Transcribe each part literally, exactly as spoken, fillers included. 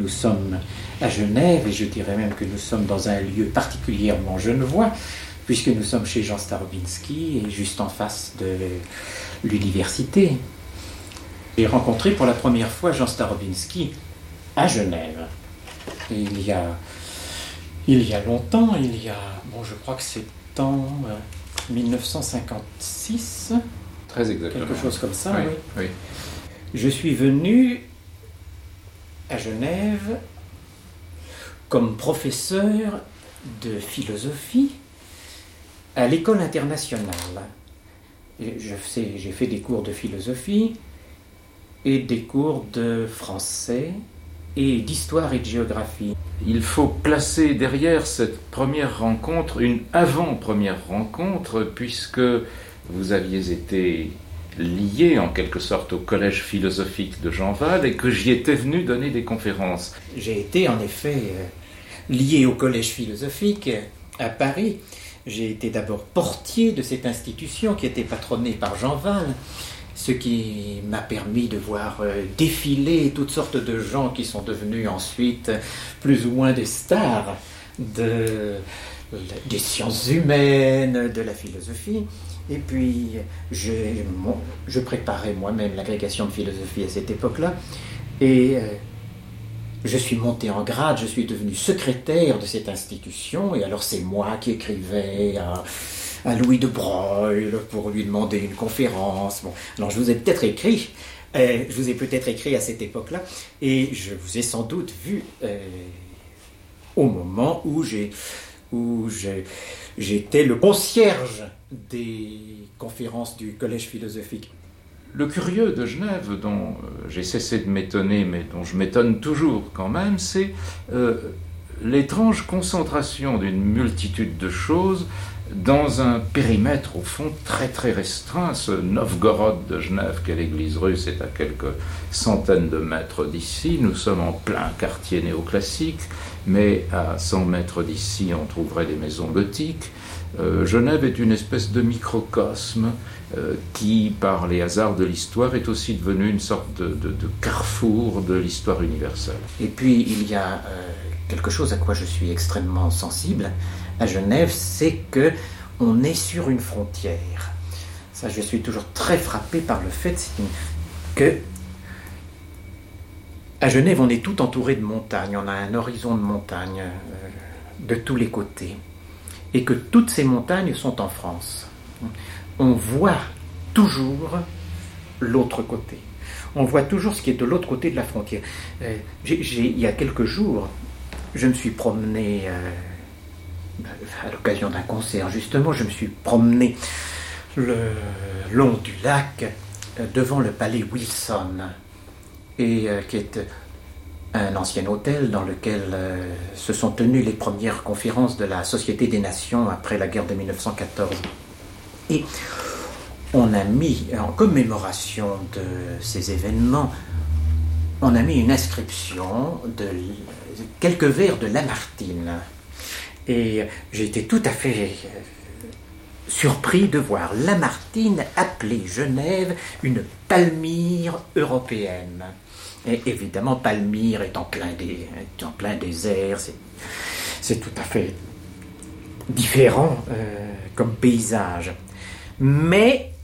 nous sommes à Genève, et je dirais même que nous sommes dans un lieu particulièrement genevois, puisque nous sommes chez Jean Starobinski, et juste en face de l'université. J'ai rencontré pour la première fois Jean Starobinski à Genève. Et il y a, il y a longtemps, il y a, bon, je crois que c'est en euh, mille neuf cent cinquante-six. Très exactement. Quelque chose comme ça, oui. oui. oui. Je suis venu à Genève comme professeur de philosophie à l'école internationale. Et je sais, j'ai fait des cours de philosophie et des cours de français et d'histoire et de géographie. Il faut placer derrière cette première rencontre une avant-première rencontre, puisque vous aviez été lié en quelque sorte au collège philosophique de Jean Val et que j'y étais venu donner des conférences. J'ai été en effet lié au collège philosophique à Paris. J'ai été d'abord portier de cette institution qui était patronnée par Jean Val, ce qui m'a permis de voir défiler toutes sortes de gens qui sont devenus ensuite plus ou moins des stars de, des sciences humaines, de la philosophie. Et puis, je, je préparais moi-même l'agrégation de philosophie à cette époque-là, et je suis monté en grade, je suis devenu secrétaire de cette institution, et alors c'est moi qui écrivais à, à Louis de Broglie pour lui demander une conférence. Bon, alors je vous ai peut-être écrit, euh, je vous ai peut-être écrit à cette époque-là, et je vous ai sans doute vu euh, au moment où j'ai, où j'ai, j'étais le concierge des conférences du collège philosophique. Le curieux de Genève, dont j'ai cessé de m'étonner, mais dont je m'étonne toujours quand même, c'est euh, l'étrange concentration d'une multitude de choses dans un périmètre au fond très très restreint. Ce Novgorod de Genève, qu'est l'église russe, est à quelques centaines de mètres d'ici. Nous sommes en plein quartier néoclassique, mais à cent mètres d'ici, on trouverait des maisons gothiques. Euh, Genève est une espèce de microcosme euh, qui, par les hasards de l'histoire, est aussi devenue une sorte de, de, de carrefour de l'histoire universelle. Et puis, il y a euh, quelque chose à quoi je suis extrêmement sensible à Genève, c'est que on est sur une frontière. Ça, je suis toujours très frappé par le fait que à Genève, on est tout entouré de montagnes. On a un horizon de montagnes euh, de tous les côtés. Et que toutes ces montagnes sont en France. On voit toujours l'autre côté. On voit toujours ce qui est de l'autre côté de la frontière. Euh, j'ai, j'ai, il y a quelques jours, je me suis promené, euh, à l'occasion d'un concert justement, je me suis promené le long du lac, euh, devant le palais Wilson, et euh, qui est un ancien hôtel dans lequel euh, se sont tenues les premières conférences de la Société des Nations après la guerre de mille neuf cent quatorze. Et on a mis, en commémoration de ces événements, on a mis une inscription de quelques vers de Lamartine. Et j'ai été tout à fait euh, surpris de voir Lamartine appeler Genève une Palmyre européenne. Et évidemment, Palmyre est en plein, dé, est en plein désert, c'est, c'est tout à fait différent euh, comme paysage. Mais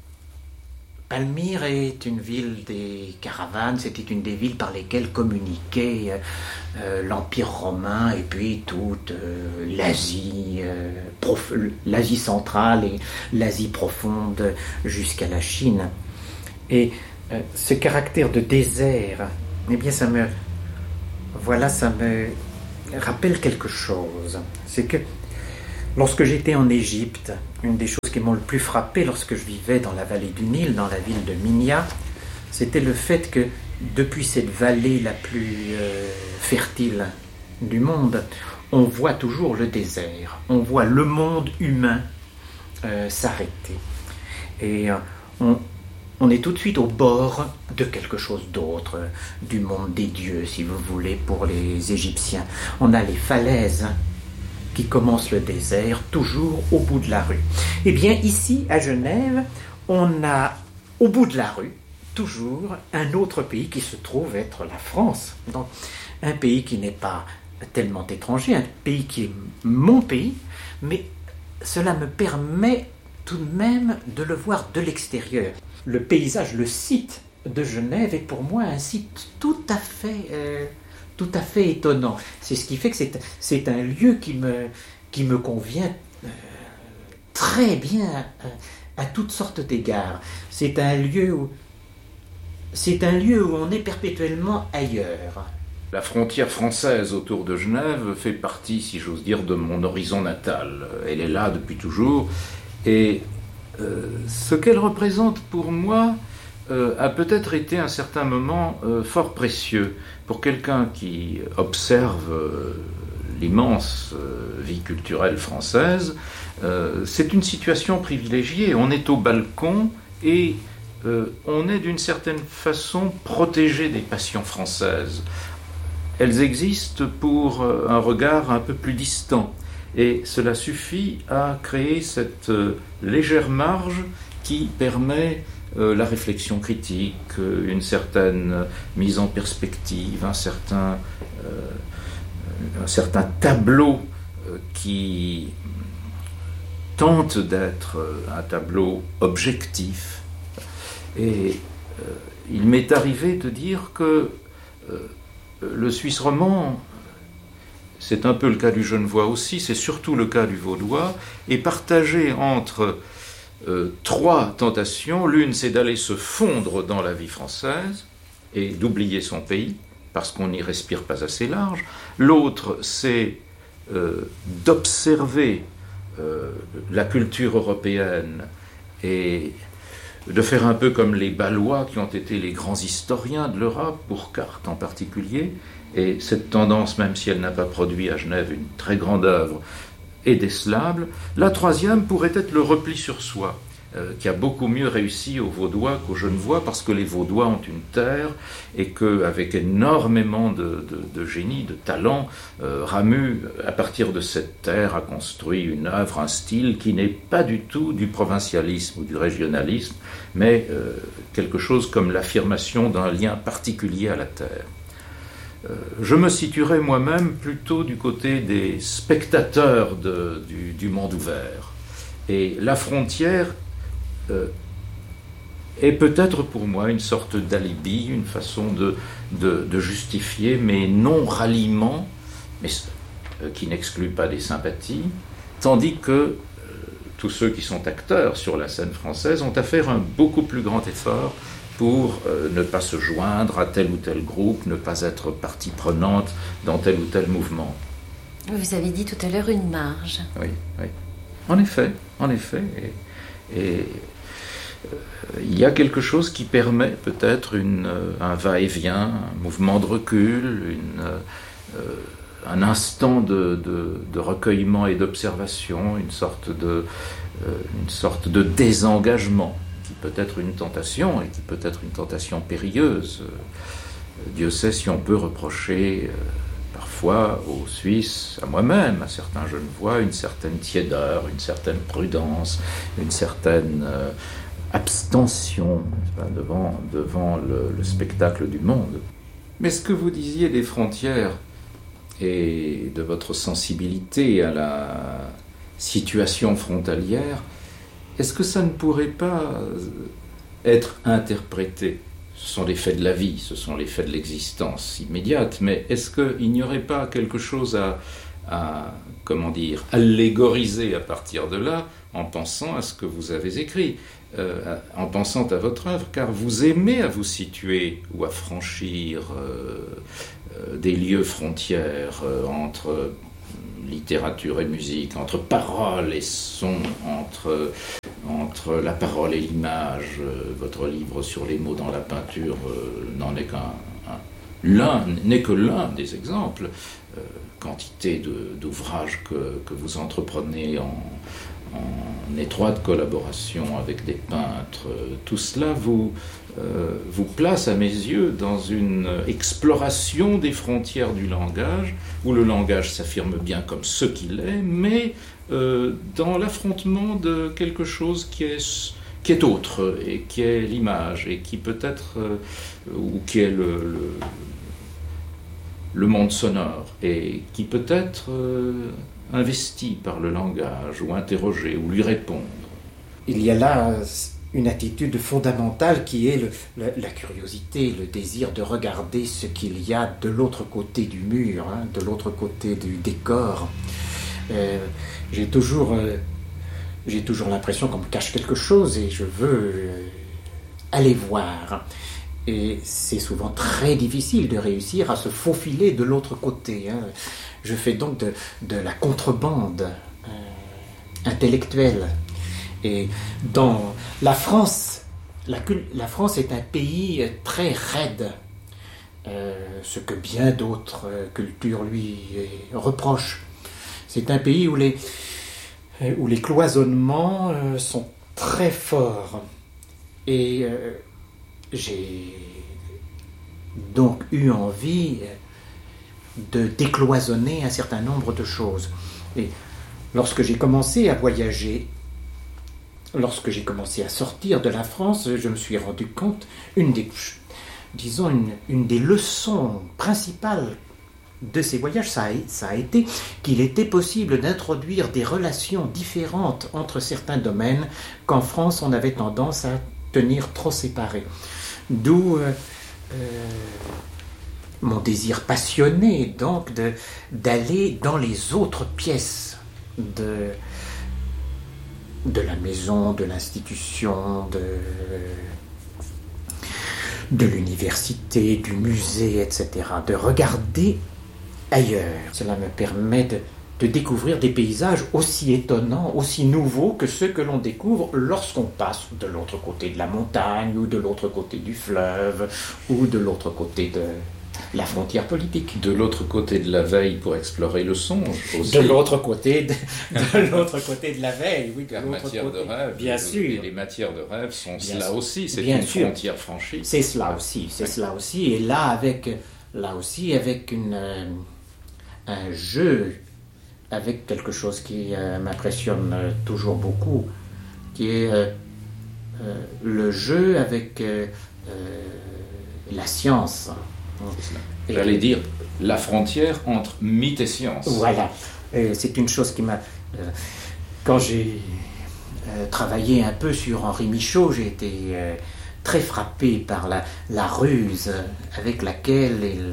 Palmyre est une ville des caravanes, c'était une des villes par lesquelles communiquait euh, l'Empire romain et puis toute euh, l'Asie, euh, prof, l'Asie centrale et l'Asie profonde jusqu'à la Chine. Et euh, ce caractère de désert, eh bien ça me, voilà, ça me rappelle quelque chose. C'est que lorsque j'étais en Égypte, une des choses qui m'ont le plus frappé lorsque je vivais dans la vallée du Nil, dans la ville de Minya, c'était le fait que depuis cette vallée la plus euh, fertile du monde, on voit toujours le désert, on voit le monde humain euh, s'arrêter. Et euh, on, on est tout de suite au bord de quelque chose d'autre, euh, du monde des dieux, si vous voulez, pour les Égyptiens. On a les falaises qui commence le désert, toujours au bout de la rue. Eh bien, ici, à Genève, on a, au bout de la rue, toujours un autre pays qui se trouve être la France. Donc, un pays qui n'est pas tellement étranger, un pays qui est mon pays, mais cela me permet tout de même de le voir de l'extérieur. Le paysage, le site de Genève est pour moi un site tout à fait, euh, tout à fait étonnant. C'est ce qui fait que c'est, c'est un lieu qui me, qui me convient euh, très bien euh, à toutes sortes d'égards. C'est un lieu où, c'est un lieu où on est perpétuellement ailleurs. La frontière française autour de Genève fait partie, si j'ose dire, de mon horizon natal. Elle est là depuis toujours. Et euh, ce qu'elle représente pour moi euh, a peut-être été à un certain moment euh, fort précieux. Pour quelqu'un qui observe euh, l'immense euh, vie culturelle française, euh, c'est une situation privilégiée. On est au balcon et euh, on est d'une certaine façon protégé des passions françaises. Elles existent pour un regard un peu plus distant. Et cela suffit à créer cette euh, légère marge qui permet euh, la réflexion critique, euh, une certaine mise en perspective, un certain, euh, un certain tableau euh, qui tente d'être un tableau objectif. Et euh, il m'est arrivé de dire que euh, le Suisse roman, c'est un peu le cas du Genevois aussi, c'est surtout le cas du Vaudois, est partagé entre euh, trois tentations. L'une, c'est d'aller se fondre dans la vie française et d'oublier son pays, parce qu'on n'y respire pas assez large. L'autre, c'est euh, d'observer euh, la culture européenne et de faire un peu comme les Balois qui ont été les grands historiens de l'Europe, Burckhardt en particulier. Et cette tendance, même si elle n'a pas produit à Genève une très grande œuvre, est décelable. La troisième pourrait être le repli sur soi, euh, qui a beaucoup mieux réussi aux Vaudois qu'aux Genevois, parce que les Vaudois ont une terre, et qu'avec énormément de, de, de génie, de talent, euh, Ramu, à partir de cette terre, a construit une œuvre, un style qui n'est pas du tout du provincialisme ou du régionalisme, mais euh, quelque chose comme l'affirmation d'un lien particulier à la terre. Euh, je me situerai moi-même plutôt du côté des spectateurs de, du, du monde ouvert. Et la frontière euh, est peut-être pour moi une sorte d'alibi, une façon de, de, de justifier mes non-ralliements, mais euh, qui n'excluent pas des sympathies, tandis que euh, tous ceux qui sont acteurs sur la scène française ont à faire un beaucoup plus grand effort pour euh, ne pas se joindre à tel ou tel groupe, ne pas être partie prenante dans tel ou tel mouvement. Vous avez dit tout à l'heure une marge. Oui, oui. En effet, en effet. Et, et euh, il y a quelque chose qui permet peut-être une, euh, un va-et-vient, un mouvement de recul, une, euh, un instant de, de, de recueillement et d'observation, une sorte de, euh, une sorte de désengagement, qui peut être une tentation et qui peut être une tentation périlleuse. Dieu sait si on peut reprocher euh, parfois aux Suisses, à moi-même, à certains Genevois, une certaine tiédeur, une certaine prudence, une certaine euh, abstention devant, devant le, le spectacle du monde. Mais ce que vous disiez des frontières et de votre sensibilité à la situation frontalière, est-ce que ça ne pourrait pas être interprété? Ce sont les faits de la vie, ce sont les faits de l'existence immédiate, mais est-ce qu'il n'y aurait pas quelque chose à, à, comment dire, allégoriser à partir de là, en pensant à ce que vous avez écrit, euh, en pensant à votre œuvre, car vous aimez à vous situer ou à franchir euh, euh, des lieux frontières euh, entre littérature et musique, entre parole et son, entre, entre la parole et l'image. Votre livre sur les mots dans la peinture euh, n'en est qu'un, un, l'un n'est que l'un des exemples. Euh, quantité de, d'ouvrages que, que vous entreprenez en, en étroite collaboration avec des peintres, tout cela vous, euh, vous place à mes yeux dans une exploration des frontières du langage, où le langage s'affirme bien comme ce qu'il est, mais euh, dans l'affrontement de quelque chose qui est qui est autre, et qui est l'image, et qui peut-être, euh, ou qui est le, le, le monde sonore, et qui peut être euh, investi par le langage, ou interrogé, ou lui répondre. Il y a là une attitude fondamentale qui est le, la, la curiosité, le désir de regarder ce qu'il y a de l'autre côté du mur, hein, de l'autre côté du décor. Euh, j'ai toujours, euh, j'ai toujours l'impression qu'on me cache quelque chose et je veux euh, aller voir. Et c'est souvent très difficile de réussir à se faufiler de l'autre côté. Hein. Je fais donc de, de la contrebande euh, intellectuelle. Et dans la France, la, la France est un pays très raide, euh, ce que bien d'autres cultures lui reprochent. C'est un pays où les, où les cloisonnements sont très forts. Et euh, j'ai donc eu envie de décloisonner un certain nombre de choses. Et lorsque j'ai commencé à voyager, lorsque j'ai commencé à sortir de la France, je me suis rendu compte, une des, disons, une, une des leçons principales de ces voyages, ça a, ça a été qu'il était possible d'introduire des relations différentes entre certains domaines qu'en France on avait tendance à tenir trop séparés. D'où euh, euh, mon désir passionné donc de, d'aller dans les autres pièces de, de la maison, de l'institution, de, de l'université, du musée, et cetera. De regarder ailleurs. Cela me permet de, de découvrir des paysages aussi étonnants, aussi nouveaux que ceux que l'on découvre lorsqu'on passe de l'autre côté de la montagne, ou de l'autre côté du fleuve, ou de l'autre côté de la frontière politique. De l'autre côté de la veille pour explorer le songe aussi. De l'autre côté de, de l'autre côté de la veille, oui. De la l'autre matière côté. de rêve. Bien et sûr. Et les matières de rêve sont bien cela sûr. aussi, c'est bien une sûr. frontière franchie. C'est cela aussi, c'est oui. cela aussi. Et là, avec, là aussi, avec une, euh, un jeu, avec quelque chose qui euh, m'impressionne euh, toujours beaucoup, qui est euh, euh, le jeu avec euh, euh, la science. Et j'allais dire la frontière entre mythe et science. Voilà, et c'est une chose qui m'a... Euh, quand j'ai euh, travaillé un peu sur Henri Michaud, j'ai été euh, très frappé par la, la ruse avec laquelle il,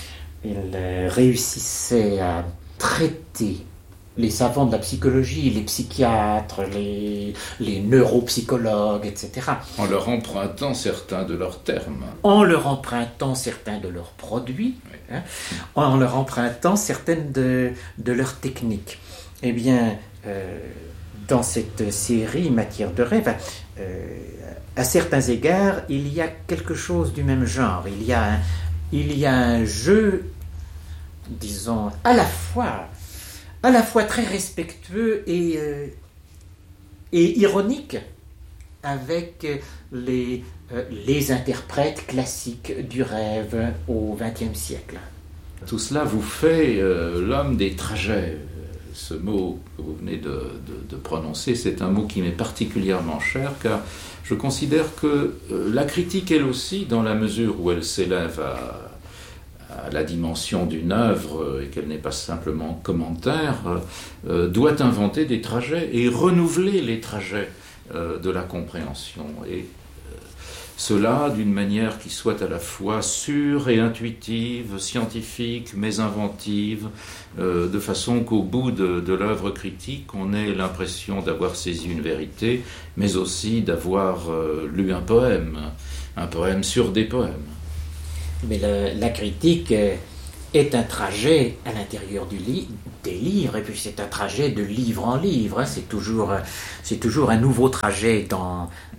il réussissait à traiter les savants de la psychologie, les psychiatres, les, les neuropsychologues, et cetera. En leur empruntant certains de leurs termes. En leur empruntant certains de leurs produits, oui. hein, en leur empruntant certaines de, de leurs techniques. Eh bien, euh, dans cette série Matière de rêve, euh, à certains égards, il y a quelque chose du même genre. Il y a un, il y a un jeu, disons, à la fois... à la fois très respectueux et, euh, et ironique avec les, euh, les interprètes classiques du rêve au vingtième siècle. Tout cela vous fait euh, l'homme des trajets. Ce mot que vous venez de, de, de prononcer, c'est un mot qui m'est particulièrement cher, car je considère que euh, la critique, elle aussi, dans la mesure où elle s'élève à... à la dimension d'une œuvre et qu'elle n'est pas simplement commentaire, euh, doit inventer des trajets et renouveler les trajets euh, de la compréhension. Et euh, cela d'une manière qui soit à la fois sûre et intuitive, scientifique, mais inventive, euh, de façon qu'au bout de, de l'œuvre critique, on ait l'impression d'avoir saisi une vérité, mais aussi d'avoir euh, lu un poème, un poème sur des poèmes. Mais le, la critique est un trajet à l'intérieur du li- des livres, et puis c'est un trajet de livre en livre. Hein. C'est toujours, c'est toujours un nouveau trajet dans,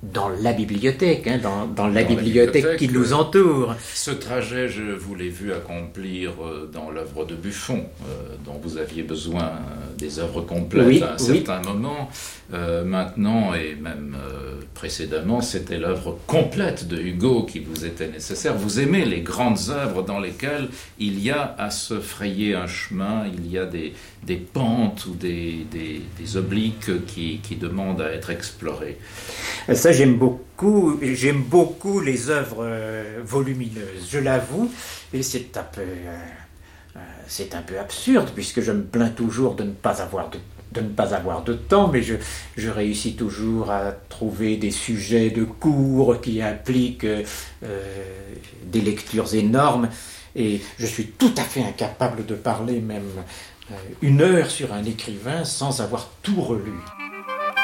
dans la bibliothèque, hein, dans, dans la Dans bibliothèque, la bibliothèque qui nous euh, entoure. Ce trajet, je vous l'ai vu accomplir euh, dans l'œuvre de Buffon, euh, dont vous aviez besoin euh, des œuvres complètes Oui, à un oui. certain moment. Euh, maintenant, et même euh, précédemment, c'était l'œuvre complète de Hugo qui vous était nécessaire. Vous aimez les grandes œuvres dans lesquelles il y a à se frayer un chemin, il y a des, des pentes ou des, des, des obliques qui, qui demandent à être explorées. Ça, j'aime beaucoup, j'aime beaucoup les œuvres euh, volumineuses, je l'avoue, et c'est un peu, euh, euh, c'est un peu absurde, puisque je me plains toujours de ne pas avoir de, de ne pas avoir de temps, mais je, je réussis toujours à trouver des sujets de cours qui impliquent euh, des lectures énormes, et je suis tout à fait incapable de parler même euh, une heure sur un écrivain sans avoir tout relu.